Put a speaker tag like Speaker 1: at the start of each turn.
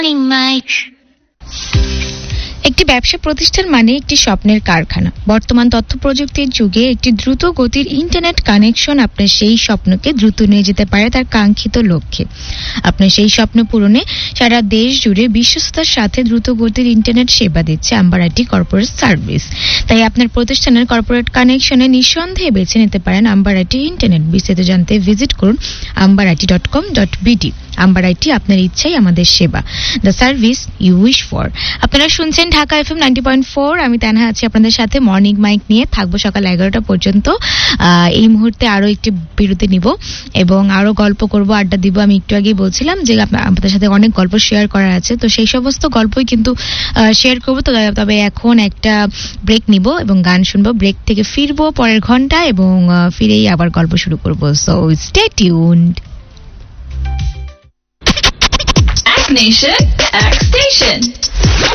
Speaker 1: একটি ব্যবসা প্রতিষ্ঠান মানে একটি স্বপ্নের কারখানা। বর্তমান তথ্য প্রযুক্তির যুগে একটি দ্রুত গতির ইন্টারনেট কানেকশন আপনার সেই স্বপ্নকে দ্রুত নিয়ে যেতে পারে তার কাঙ্ক্ষিত লক্ষ্যে। আপনার সেই স্বপ্ন পূরণে সারা দেশ জুড়ে বিশ্বস্ততার সাথে দ্রুত গতির ইন্টারনেট সেবা দিচ্ছে আম্বার আইটি কর্পোরেট সার্ভিস। তাই আপনার প্রতিষ্ঠানের কর্পোরেট কানেকশনে নিঃসন্দেহে বেছে নিতে পারেন আম্বার আইটি ইন্টারনেট। বিস্তারিত জানতে ভিজিট করুন ambarit.com.bd। আম্বার আইটি, আপনার ইচ্ছাই আমাদের সেবা, the service you wish for. আপনারা শুনছেন ঢাকা FM 90.4। আমি তানহা আছি আপনাদের সাথে মর্নিং মাইক নিয়ে, থাকবো সকাল 11টা পর্যন্ত। এই মুহূর্তে আরো একটি বিরতি নিব এবং আরো গল্প করব, আড্ডা দিব। আমি একটু আগেই বলছিলাম যে আপনাদের সাথে অনেক গল্প শেয়ার করার আছে, তো সেই সমস্ত গল্পই কিন্তু শেয়ার করবো। তবে এখন একটা ব্রেক নিব এবং গান শুনবো। ব্রেক থেকে ফিরবো পরের ঘন্টা এবং ফিরেই আবার গল্প শুরু করবো। So stay tuned.
Speaker 2: Nation, X Station.